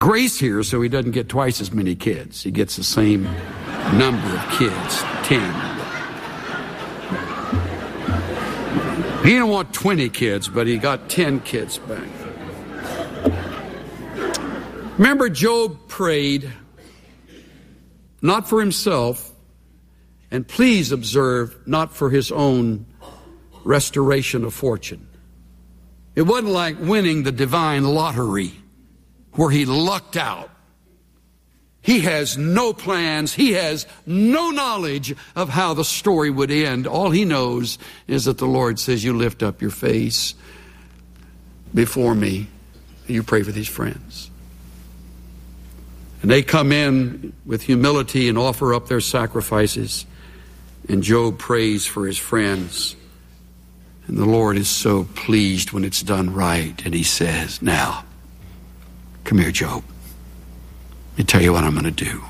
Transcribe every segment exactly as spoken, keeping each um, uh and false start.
grace here so he doesn't get twice as many kids. He gets the same number of kids, ten. He didn't want twenty kids, but he got ten kids back. Remember, Job prayed not for himself, and please observe, not for his own restoration of fortune. It wasn't like winning the divine lottery where he lucked out. He has no plans. He has no knowledge of how the story would end. All he knows is that the Lord says, you lift up your face before me and you pray for these friends. And they come in with humility and offer up their sacrifices. And Job prays for his friends. And the Lord is so pleased when it's done right. And he says, now, come here, Job. Let me tell you what I'm going to do.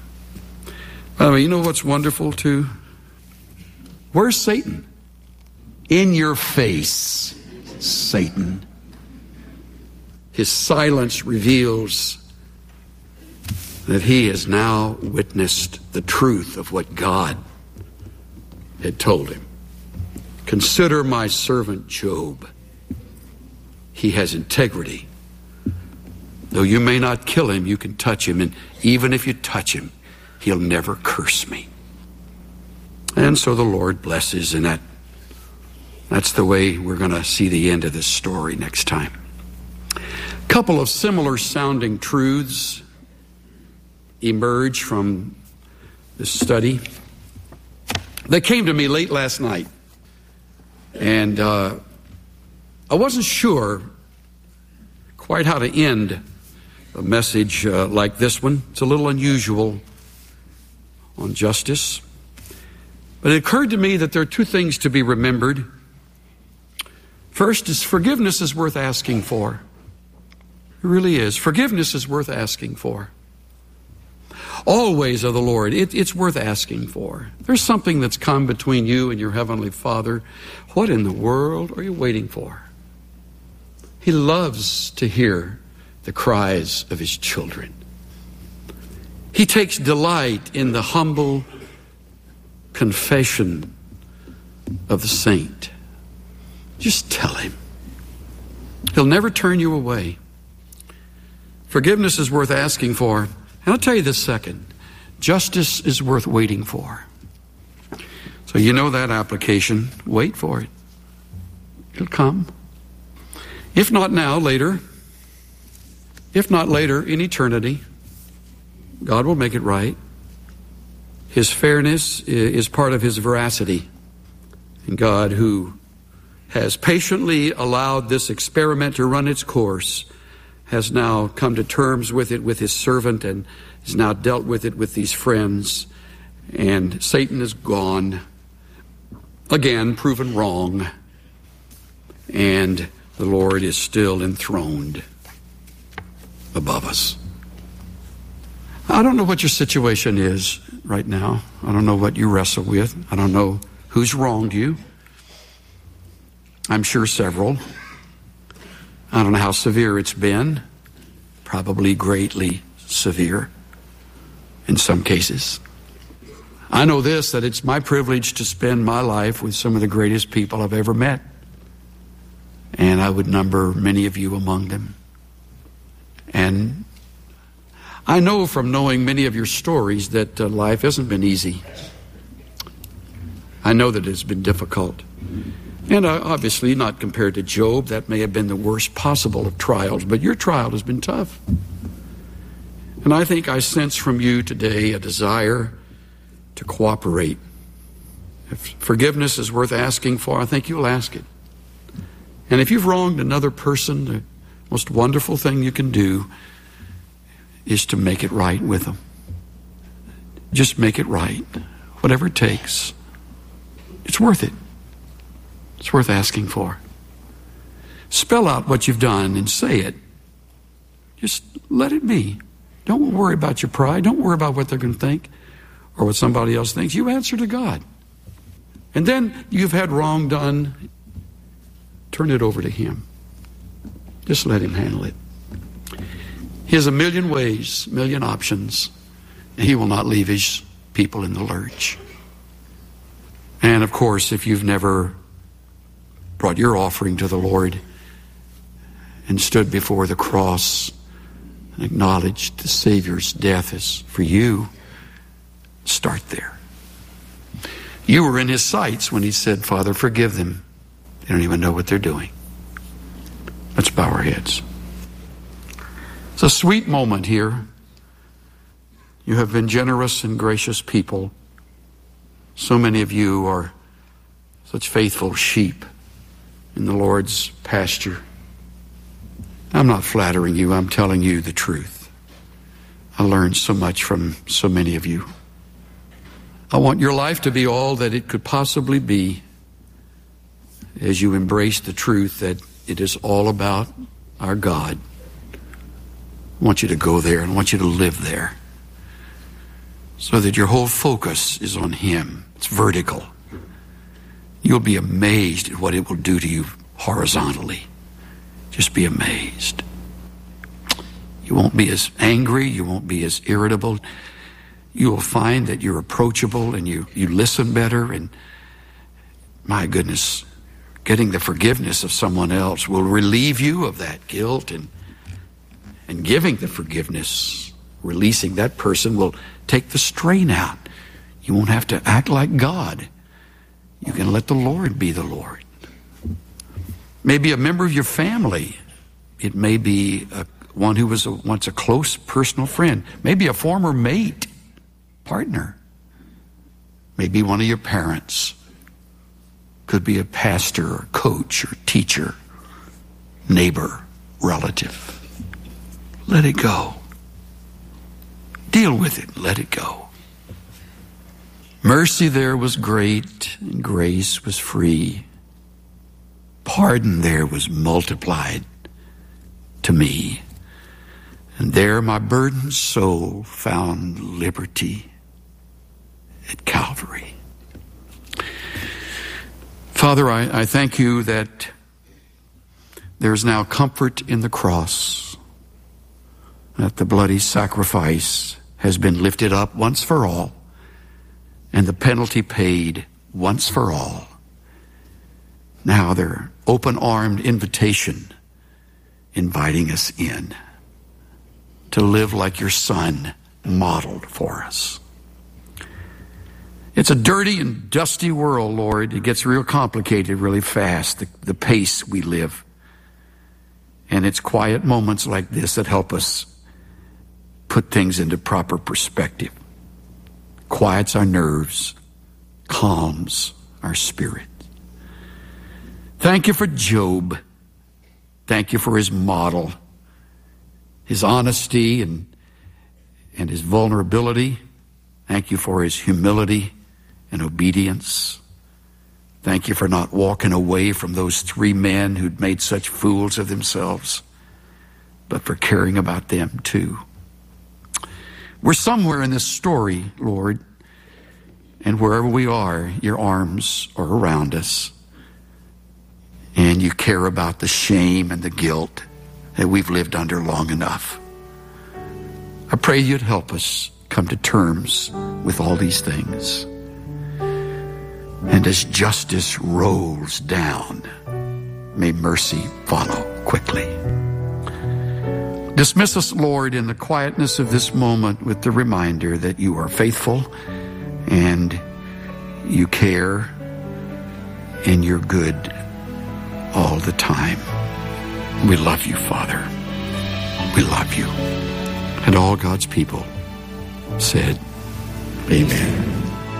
By the way, you know what's wonderful too? Where's Satan? In your face, Satan. His silence reveals that he has now witnessed the truth of what God had told him. Consider my servant Job. He has integrity. Though you may not kill him, you can touch him. And even if you touch him, he'll never curse me. And so the Lord blesses, and that that's the way we're going to see the end of this story next time. A couple of similar sounding truths emerge from this study. They came to me late last night. And uh, I wasn't sure quite how to end a message uh, like this one. It's a little unusual on justice. But it occurred to me that there are two things to be remembered. First is forgiveness is worth asking for. It really is. Forgiveness is worth asking for. Always of the Lord, it, it's worth asking for. There's something that's come between you and your Heavenly Father. What in the world are you waiting for? He loves to hear the cries of His children. He takes delight in the humble confession of the saint. Just tell Him. He'll never turn you away. Forgiveness is worth asking for. And I'll tell you this second. Justice is worth waiting for. So you know that application. Wait for it. It'll come. If not now, later. If not later, in eternity, God will make it right. His fairness is part of His veracity. And God, who has patiently allowed this experiment to run its course, has now come to terms with it with His servant and has now dealt with it with these friends. And Satan is gone, again proven wrong, and the Lord is still enthroned above us. I don't know what your situation is right now. I don't know what you wrestle with. I don't know who's wronged you. I'm sure several. I don't know how severe it's been. Probably greatly severe in some cases. I know this, that it's my privilege to spend my life with some of the greatest people I've ever met. And I would number many of you among them. And I know from knowing many of your stories that uh, life hasn't been easy. I know that it's been difficult. And uh, obviously not compared to Job. That may have been the worst possible of trials, but your trial has been tough. And I think I sense from you today a desire to cooperate. If forgiveness is worth asking for, I think you'll ask it. And if you've wronged another person, the most wonderful thing you can do is to make it right with them. Just make it right. Whatever it takes. It's worth it. It's worth asking for. Spell out what you've done and say it. Just let it be. Don't worry about your pride. Don't worry about what they're going to think or what somebody else thinks. You answer to God. And then you've had wrong done. Turn it over to Him. Just let Him handle it. He has a million ways, a million options. He will not leave his people in the lurch. And of course, if you've never brought your offering to the Lord and stood before the cross and acknowledged the Savior's death is for you, start there. You were in his sights when he said, Father, forgive them. They don't even know what they're doing. Let's bow our heads. It's a sweet moment here. You have been generous and gracious people. So many of you are such faithful sheep in the Lord's pasture. I'm not flattering you. I'm telling you the truth. I learned so much from so many of you. I want your life to be all that it could possibly be as you embrace the truth that it is all about our God. I want you to go there and I want you to live there so that your whole focus is on him. It's vertical. You'll be amazed at what it will do to you horizontally. Just be amazed. You won't be as angry. You won't be as irritable. You will find that you're approachable and you, you listen better. And my goodness, getting the forgiveness of someone else will relieve you of that guilt, and and giving the forgiveness, releasing that person, will take the strain out. You won't have to act like God. You can let the Lord be the Lord. Maybe a member of your family. It may be a, one who was a, once a close personal friend. Maybe a former mate, partner. Maybe one of your parents. Could be a pastor or coach or teacher, neighbor, relative. Let it go. Deal with it. Let it go. Mercy there was great, and grace was free. Pardon there was multiplied to me. And there my burdened soul found liberty at Calvary. Father, I, I thank you that there is now comfort in the cross, that the bloody sacrifice has been lifted up once for all, and the penalty paid once for all. Now their open-armed invitation inviting us in to live like your Son modeled for us. It's a dirty and dusty world, Lord. It gets real complicated really fast, the, the pace we live. And it's quiet moments like this that help us put things into proper perspective. Quiets our nerves, calms our spirit. Thank you for Job. Thank you for his model, his honesty and, and his vulnerability. Thank you for his humility and obedience. Thank you for not walking away from those three men who'd made such fools of themselves, but for caring about them too. We're somewhere in this story, Lord, and wherever we are, your arms are around us, and you care about the shame and the guilt that we've lived under long enough. I pray you'd help us come to terms with all these things. And as justice rolls down, may mercy follow quickly. Dismiss us, Lord, in the quietness of this moment with the reminder that you are faithful and you care and you're good all the time. We love you, Father. We love you. And all God's people said, amen.